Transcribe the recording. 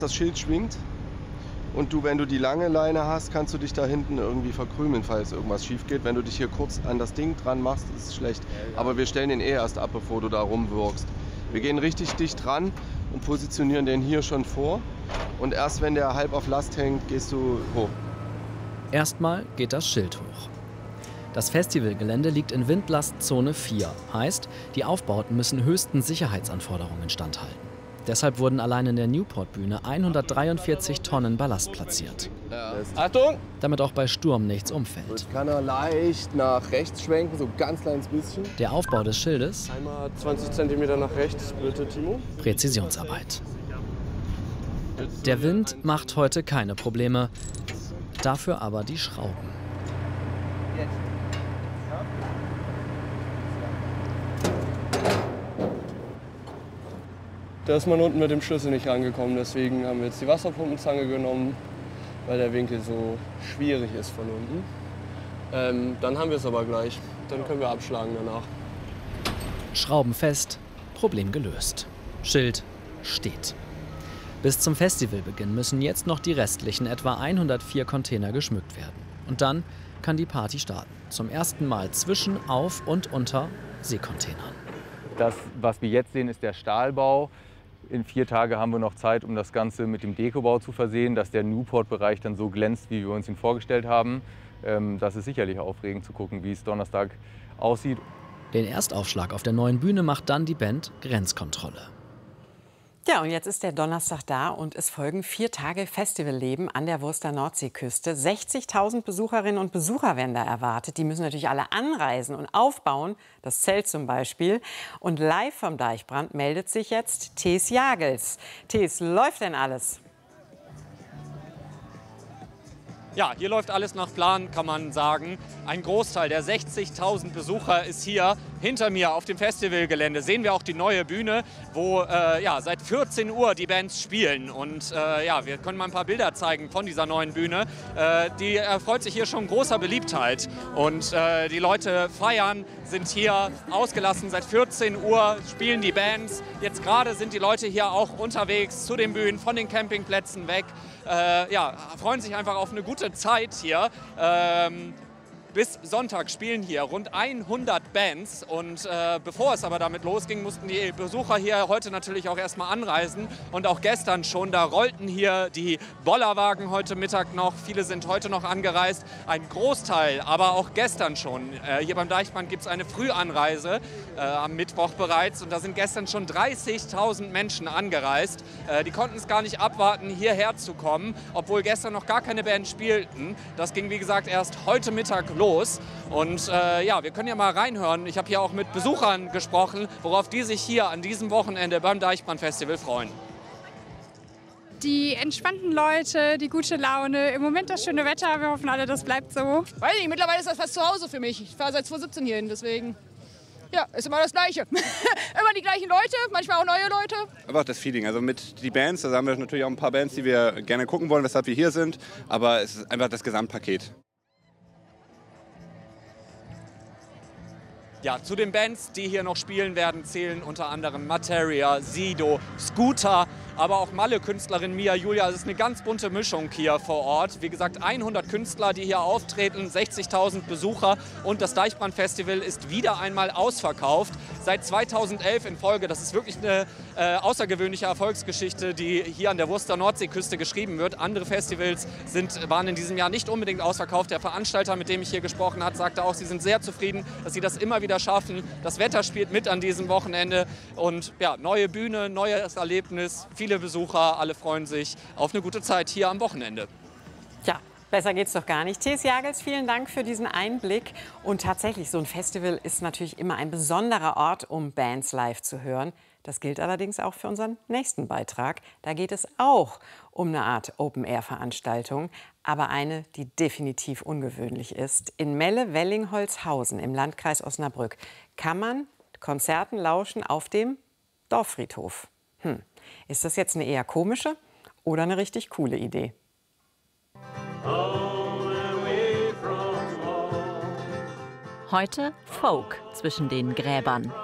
Das Schild schwingt und wenn du die lange Leine hast, kannst du dich da hinten irgendwie verkrümeln, falls irgendwas schief geht. Wenn du dich hier kurz an das Ding dran machst, ist es schlecht. Aber wir stellen den erst ab, bevor du da rumwirkst. Wir gehen richtig dicht ran und positionieren den hier schon vor. Und erst wenn der halb auf Last hängt, gehst du hoch. Erstmal geht das Schild hoch. Das Festivalgelände liegt in Windlastzone 4. Heißt, die Aufbauten müssen höchsten Sicherheitsanforderungen standhalten. Deshalb wurden allein in der Newport-Bühne 143 Tonnen Ballast platziert. Achtung! Damit auch bei Sturm nichts umfällt. Jetzt kann er leicht nach rechts schwenken, so ganz kleines bisschen. Der Aufbau des Schildes, Einmal 20 cm nach rechts, bitte, Timo. Präzisionsarbeit. Der Wind macht heute keine Probleme, dafür aber die Schrauben. Da ist man unten mit dem Schlüssel nicht rangekommen, deswegen haben wir jetzt die Wasserpumpenzange genommen, weil der Winkel so schwierig ist von unten. Dann haben wir es aber gleich, dann können wir abschlagen danach. Schrauben fest, Problem gelöst. Schild steht. Bis zum Festivalbeginn müssen jetzt noch die restlichen etwa 104 Container geschmückt werden. Und dann kann die Party starten. Zum ersten Mal zwischen, auf und unter Seekontainern. Das, was wir jetzt sehen, ist der Stahlbau. In 4 Tagen haben wir noch Zeit, um das Ganze mit dem Dekobau zu versehen, dass der Newport-Bereich dann so glänzt, wie wir uns ihn vorgestellt haben. Das ist sicherlich aufregend zu gucken, wie es Donnerstag aussieht. Den Erstaufschlag auf der neuen Bühne macht dann die Band Grenzkontrolle. Ja, und jetzt ist der Donnerstag da und es folgen 4 Tage Festivalleben an der Wurster Nordseeküste. 60.000 Besucherinnen und Besucher werden da erwartet. Die müssen natürlich alle anreisen und aufbauen, das Zelt zum Beispiel. Und live vom Deichbrand meldet sich jetzt Thees Jagels. Thees, läuft denn alles? Ja, hier läuft alles nach Plan, kann man sagen. Ein Großteil der 60.000 Besucher ist hier hinter mir auf dem Festivalgelände. Sehen wir auch die neue Bühne, wo seit 14 Uhr die Bands spielen. Und wir können mal ein paar Bilder zeigen von dieser neuen Bühne. Die erfreut sich hier schon großer Beliebtheit. Und die Leute feiern, sind hier ausgelassen. Seit 14 Uhr spielen die Bands. Jetzt gerade sind die Leute hier auch unterwegs zu den Bühnen, von den Campingplätzen weg. Freuen sich einfach auf eine gute Zeit hier. Bis Sonntag spielen hier rund 100 Bands und bevor es aber damit losging, mussten die Besucher hier heute natürlich auch erstmal anreisen und auch gestern schon, da rollten hier die Bollerwagen heute Mittag noch, viele sind heute noch angereist, ein Großteil, aber auch gestern schon. Hier beim Deichbrand gibt es eine Frühanreise am Mittwoch bereits und da sind gestern schon 30.000 Menschen angereist. Die konnten es gar nicht abwarten, hierher zu kommen, obwohl gestern noch gar keine Band spielten. Das ging wie gesagt erst heute Mittag los. Und wir können ja mal reinhören. Ich habe hier auch mit Besuchern gesprochen, worauf die sich hier an diesem Wochenende beim Deichbrand-Festival freuen. Die entspannten Leute, die gute Laune, im Moment das schöne Wetter. Wir hoffen alle, das bleibt so. Weiß nicht, mittlerweile ist das fast zu Hause für mich. Ich fahre seit 2017 hierhin, deswegen ja, ist immer das Gleiche. Immer die gleichen Leute, manchmal auch neue Leute. Einfach das Feeling, also mit die Bands, da haben wir natürlich auch ein paar Bands, die wir gerne gucken wollen, weshalb wir hier sind. Aber es ist einfach das Gesamtpaket. Ja, zu den Bands, die hier noch spielen werden, zählen unter anderem Materia, Sido, Scooter, aber auch Malle-Künstlerin Mia Julia. Es ist eine ganz bunte Mischung hier vor Ort. Wie gesagt, 100 Künstler, die hier auftreten, 60.000 Besucher und das Deichbrand-Festival ist wieder einmal ausverkauft. Seit 2011 in Folge. Das ist wirklich eine außergewöhnliche Erfolgsgeschichte, die hier an der Wurster Nordseeküste geschrieben wird. Andere Festivals waren in diesem Jahr nicht unbedingt ausverkauft. Der Veranstalter, mit dem ich hier gesprochen habe, sagte auch, sie sind sehr zufrieden, dass sie das immer wieder schaffen. Das Wetter spielt mit an diesem Wochenende und ja, neue Bühne, neues Erlebnis, viele Besucher, alle freuen sich auf eine gute Zeit hier am Wochenende. Ja, besser geht's doch gar nicht. Thees Jagels, vielen Dank für diesen Einblick. Und tatsächlich, so ein Festival ist natürlich immer ein besonderer Ort, um Bands live zu hören. Das gilt allerdings auch für unseren nächsten Beitrag. Da geht es auch um eine Art Open-Air-Veranstaltung, aber eine, die definitiv ungewöhnlich ist. In Melle-Wellingholzhausen im Landkreis Osnabrück kann man Konzerten lauschen auf dem Dorffriedhof. Ist das jetzt eine eher komische oder eine richtig coole Idee? Heute Folk zwischen den Gräbern.